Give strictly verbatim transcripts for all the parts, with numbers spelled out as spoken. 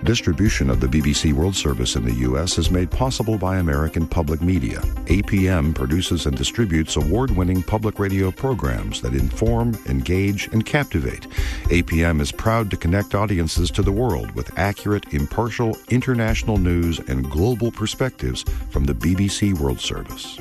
Distribution of the B B C World Service in the U S is made possible by American Public Media. A P M produces and distributes award-winning public radio programs that inform, engage, and captivate. A P M is proud to connect audiences to the world with accurate, impartial, international news and global perspectives from the B B C World Service.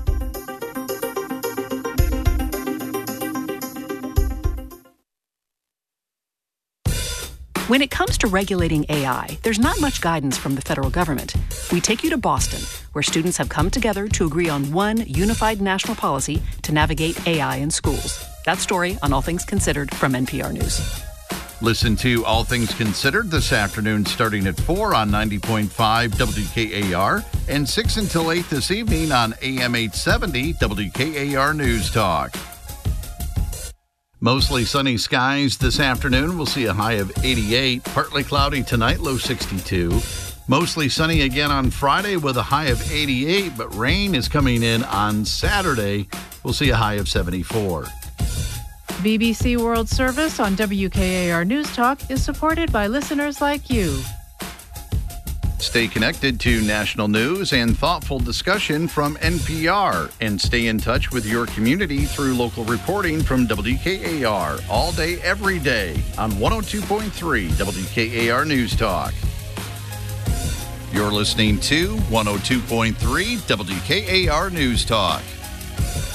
When it comes to regulating A I, there's not much guidance from the federal government. We take you to Boston, where students have come together to agree on one unified national policy to navigate A I in schools. That story on All Things Considered from N P R News. Listen to All Things Considered this afternoon starting at four on ninety point five W K A R and six until eight this evening on A M eight seventy W K A R News Talk. Mostly sunny skies this afternoon. We'll see a high of eighty-eight. Partly cloudy tonight, low sixty-two. Mostly sunny again on Friday with a high of eighty-eight, but rain is coming in on Saturday. We'll see a high of seventy-four. B B C World Service on W K A R News Talk is supported by listeners like you. Stay connected to national news and thoughtful discussion from N P R, and stay in touch with your community through local reporting from W K A R all day, every day on one oh two point three W K A R News Talk. You're listening to one oh two point three W K A R News Talk.